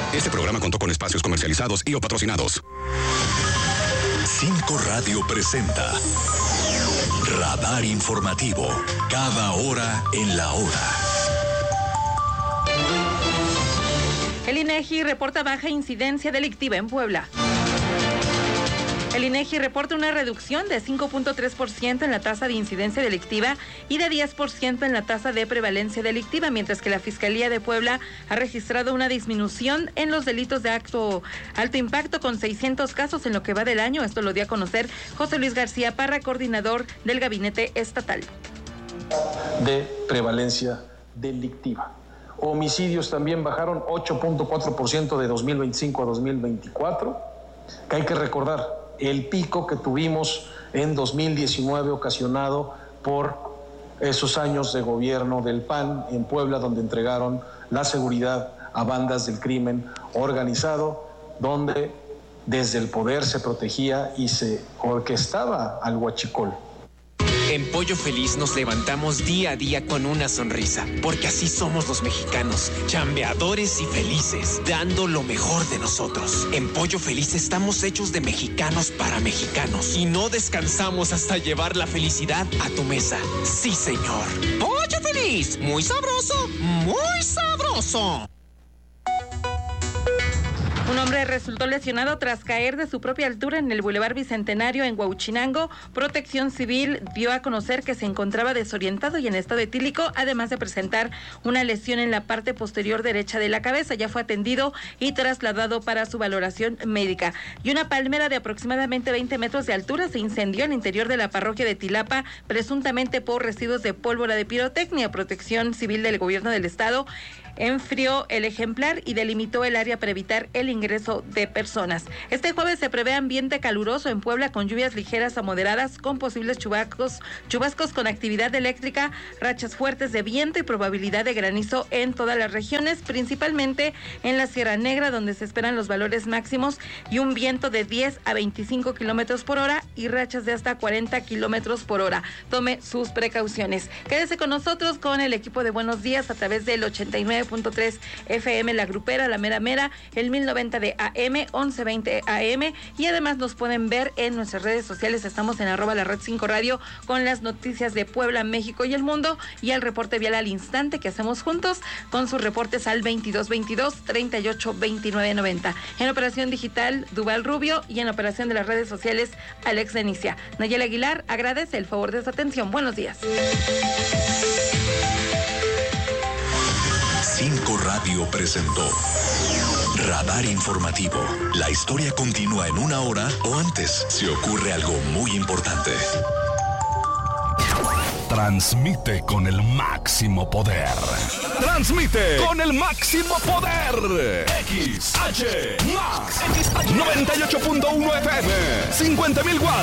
Este programa contó con espacios comercializados y o patrocinados. 5 Radio presenta Radar Informativo. Cada hora en la hora. El INEGI reporta baja incidencia delictiva en Puebla. El INEGI reporta una reducción de 5.3% en la tasa de incidencia delictiva y de 10% en la tasa de prevalencia delictiva, mientras que la Fiscalía de Puebla ha registrado una disminución en los delitos de alto impacto con 600 casos en lo que va del año. Esto lo dio a conocer José Luis García Parra, coordinador del Gabinete Estatal. De prevalencia delictiva. Homicidios también bajaron 8.4% de 2025 a 2024, que hay que recordar el pico que tuvimos en 2019 ocasionado por esos años de gobierno del PAN en Puebla, donde entregaron la seguridad a bandas del crimen organizado, donde desde el poder se protegía y se orquestaba al huachicol. En Pollo Feliz nos levantamos día a día con una sonrisa, porque así somos los mexicanos, chambeadores y felices, dando lo mejor de nosotros. En Pollo Feliz estamos hechos de mexicanos para mexicanos y no descansamos hasta llevar la felicidad a tu mesa. Sí, señor. Pollo Feliz, muy sabroso, muy sabroso. Un hombre resultó lesionado tras caer de su propia altura en el Boulevard Bicentenario en Huauchinango. Protección Civil dio a conocer que se encontraba desorientado y en estado etílico, además de presentar una lesión en la parte posterior derecha de la cabeza. Ya fue atendido y trasladado para su valoración médica. Y una palmera de aproximadamente 20 metros de altura se incendió en el interior de la parroquia de Tilapa, presuntamente por residuos de pólvora de pirotecnia. Protección Civil del Gobierno del Estado enfrió el ejemplar y delimitó el área para evitar el ingreso de personas. Este jueves se prevé ambiente caluroso en Puebla con lluvias ligeras a moderadas con posibles chubascos con actividad eléctrica, rachas fuertes de viento y probabilidad de granizo en todas las regiones, principalmente en la Sierra Negra, donde se esperan los valores máximos y un viento de 10 a 25 kilómetros por hora y rachas de hasta 40 kilómetros por hora. Tome sus precauciones. Quédese con nosotros con el equipo de Buenos Días a través del 89.3 FM La Grupera, La Mera Mera, el 1090 de AM, 1120 AM, y además nos pueden ver en nuestras redes sociales. Estamos en @la Red 5 Radio con las noticias de Puebla, México y el mundo, y el reporte vial al instante que hacemos juntos con sus reportes al 2222-382990. En operación digital, Duval Rubio, y en operación de las redes sociales, Alex Denicia. Nayela Aguilar agradece el favor de su atención. Buenos días. 5 Radio presentó Radar Informativo. La historia continúa en una hora o antes si ocurre algo muy importante. Transmite con el máximo poder. Transmite con el máximo poder. XH Max 98.1 FM. 50,000 watts.